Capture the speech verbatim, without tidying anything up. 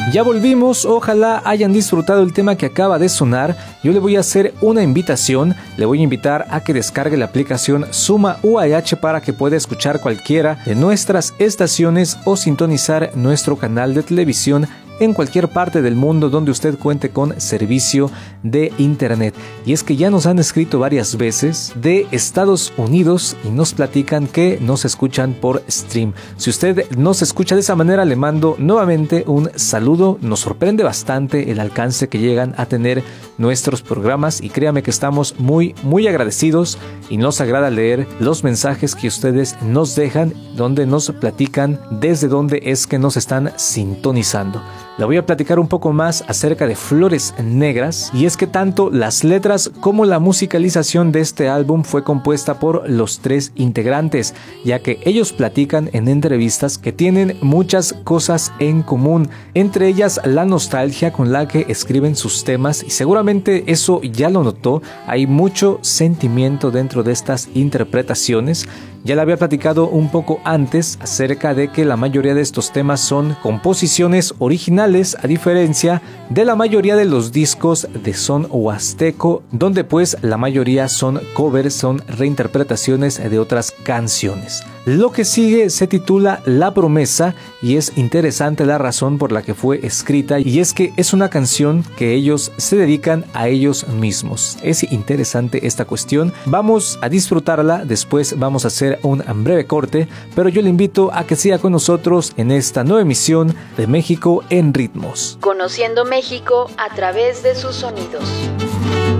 Ya volvimos, ojalá hayan disfrutado el tema que acaba de sonar. Yo le voy a hacer una invitación, le voy a invitar a que descargue la aplicación Suma U A H para que pueda escuchar cualquiera de nuestras estaciones o sintonizar nuestro canal de televisión en cualquier parte del mundo donde usted cuente con servicio de internet. Y es que ya nos han escrito varias veces de Estados Unidos y nos platican que nos escuchan por stream. Si usted nos escucha de esa manera, le mando nuevamente un saludo. Nos sorprende bastante el alcance que llegan a tener nuestros programas y créame que estamos muy muy agradecidos y nos agrada leer los mensajes que ustedes nos dejan, donde nos platican desde dónde es que nos están sintonizando. Le voy a platicar un poco más acerca de Flores Negras, y es que tanto las letras como la musicalización de este álbum fue compuesta por los tres integrantes, ya que ellos platican en entrevistas que tienen muchas cosas en común, entre ellas la nostalgia con la que escriben sus temas, y seguramente eso ya lo notó, hay mucho sentimiento dentro de estas interpretaciones. Ya le había platicado un poco antes acerca de que la mayoría de estos temas son composiciones originales, a diferencia de la mayoría de los discos de son huasteco, donde pues la mayoría son covers, son reinterpretaciones de otras canciones. Lo que sigue se titula La Promesa y es interesante la razón por la que fue escrita, y es que es una canción que ellos se dedican a ellos mismos. Es interesante esta cuestión. Vamos a disfrutarla, después vamos a hacer un breve corte, pero yo le invito a que siga con nosotros en esta nueva emisión de México en Ritmos. Conociendo México a través de sus sonidos.